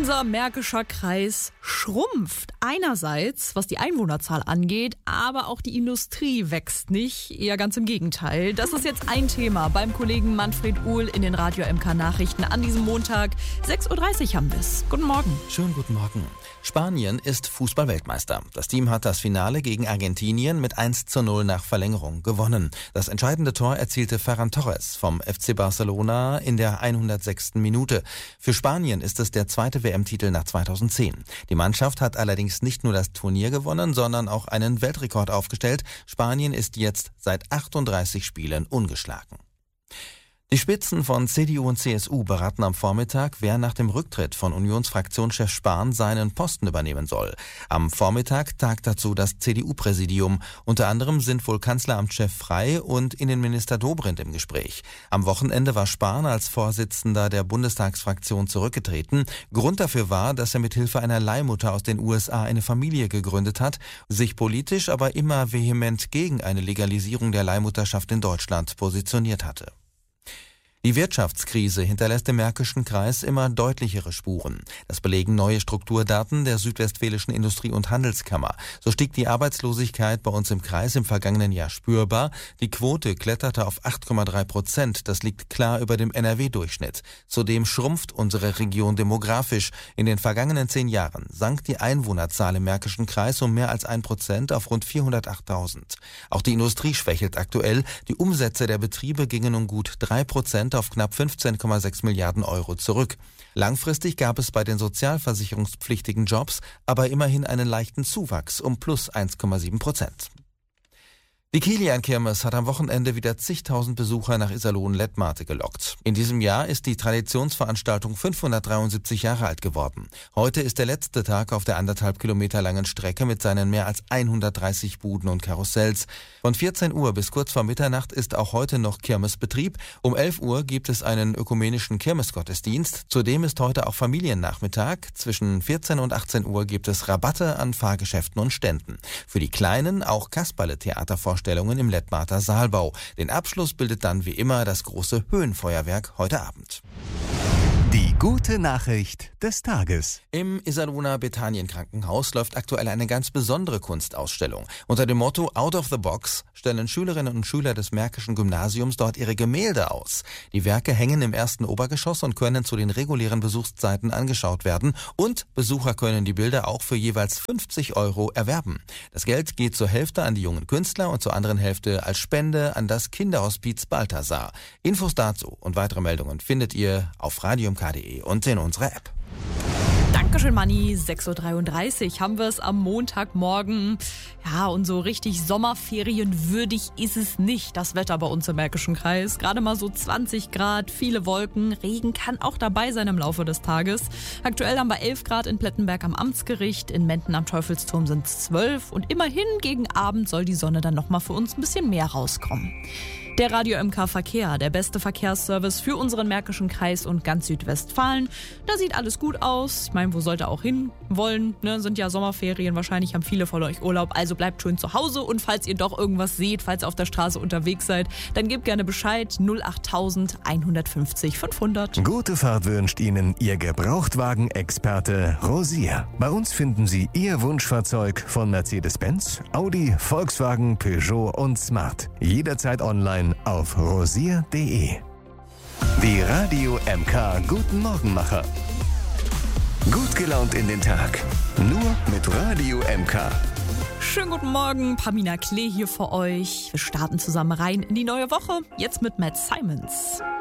Unser Märkischer Kreis schrumpft. Einerseits, was die Einwohnerzahl angeht, aber auch die Industrie wächst nicht. Eher ganz im Gegenteil. Das ist jetzt ein Thema beim Kollegen Manfred Uhl in den Radio MK Nachrichten an diesem Montag. 6.30 Uhr haben wir es. Guten Morgen. Schönen guten Morgen. Spanien ist Fußball-Weltmeister. Das Team hat das Finale gegen Argentinien mit 1:0 nach Verlängerung gewonnen. Das entscheidende Tor erzielte Ferran Torres vom FC Barcelona in der 106. Minute. Für Spanien ist es der zweite WM-Titel nach 2010. Die Mannschaft hat allerdings nicht nur das Turnier gewonnen, sondern auch einen Weltrekord aufgestellt. Spanien ist jetzt seit 38 Spielen ungeschlagen. Die Spitzen von CDU und CSU beraten am Vormittag, wer nach dem Rücktritt von Unionsfraktionschef Spahn seinen Posten übernehmen soll. Am Vormittag tagt dazu das CDU-Präsidium. Unter anderem sind wohl Kanzleramtschef Frey und Innenminister Dobrindt im Gespräch. Am Wochenende war Spahn als Vorsitzender der Bundestagsfraktion zurückgetreten. Grund dafür war, dass er mit Hilfe einer Leihmutter aus den USA eine Familie gegründet hat, sich politisch aber immer vehement gegen eine Legalisierung der Leihmutterschaft in Deutschland positioniert hatte. Die Wirtschaftskrise hinterlässt im Märkischen Kreis immer deutlichere Spuren. Das belegen neue Strukturdaten der Südwestfälischen Industrie- und Handelskammer. So stieg die Arbeitslosigkeit bei uns im Kreis im vergangenen Jahr spürbar. Die Quote kletterte auf 8,3%. Das liegt klar über dem NRW-Durchschnitt. Zudem schrumpft unsere Region demografisch. In den vergangenen 10 Jahren sank die Einwohnerzahl im Märkischen Kreis um mehr als 1% auf rund 408.000. Auch die Industrie schwächelt aktuell. Die Umsätze der Betriebe gingen um gut 3% auf knapp 15,6 Milliarden Euro zurück. Langfristig gab es bei den sozialversicherungspflichtigen Jobs aber immerhin einen leichten Zuwachs um plus 1,7%. Die Kilian-Kirmes hat am Wochenende wieder zigtausend Besucher nach Iserlohn-Lettmate gelockt. In diesem Jahr ist die Traditionsveranstaltung 573 Jahre alt geworden. Heute ist der letzte Tag auf der 1,5 Kilometer langen Strecke mit seinen mehr als 130 Buden und Karussells. Von 14 Uhr bis kurz vor Mitternacht ist auch heute noch Kirmesbetrieb. Um 11 Uhr gibt es einen ökumenischen Kirmesgottesdienst. Zudem ist heute auch Familiennachmittag. Zwischen 14 und 18 Uhr gibt es Rabatte an Fahrgeschäften und Ständen. Für die Kleinen auch Kasperle-Theatervorstellungen im Lettmater Saalbau. Den Abschluss bildet dann wie immer das große Höhenfeuerwerk heute Abend. Die gute Nachricht des Tages. Im Iserlohner Bethanien-Krankenhaus läuft aktuell eine ganz besondere Kunstausstellung. Unter dem Motto Out of the Box stellen Schülerinnen und Schüler des Märkischen Gymnasiums dort ihre Gemälde aus. Die Werke hängen im ersten Obergeschoss und können zu den regulären Besuchszeiten angeschaut werden. Und Besucher können die Bilder auch für jeweils 50 € erwerben. Das Geld geht zur Hälfte an die jungen Künstler und zur anderen Hälfte als Spende an das Kinderhospiz Balthasar. Infos dazu und weitere Meldungen findet ihr auf radiomk.de und in unserer App. Dankeschön, Manni. 6.33 Uhr haben wir es am Montagmorgen. Ja, und so richtig sommerferienwürdig ist es nicht, das Wetter bei uns im Märkischen Kreis. Gerade mal so 20 Grad, viele Wolken. Regen kann auch dabei sein im Laufe des Tages. Aktuell haben wir 11 Grad in Plettenberg am Amtsgericht. In Menden am Teufelsturm sind es 12. Und immerhin gegen Abend soll die Sonne dann nochmal für uns ein bisschen mehr rauskommen. Der Radio MK Verkehr, der beste Verkehrsservice für unseren Märkischen Kreis und ganz Südwestfalen. Da sieht alles gut aus. Ich meine, wo sollt ihr auch hin wollen? Ne? Sind ja Sommerferien, wahrscheinlich haben viele von euch Urlaub. Also bleibt schön zu Hause und falls ihr doch irgendwas seht, falls ihr auf der Straße unterwegs seid, dann gebt gerne Bescheid. 08000 150 500. Gute Fahrt wünscht Ihnen Ihr Gebrauchtwagen-Experte Rosier. Bei uns finden Sie Ihr Wunschfahrzeug von Mercedes-Benz, Audi, Volkswagen, Peugeot und Smart. Jederzeit online auf rosier.de. Die Radio MK Guten Morgenmacher. Gut gelaunt in den Tag. Nur mit Radio MK. Schönen guten Morgen, Pamina Klee hier für euch. Wir starten zusammen rein in die neue Woche. Jetzt mit Matt Simons.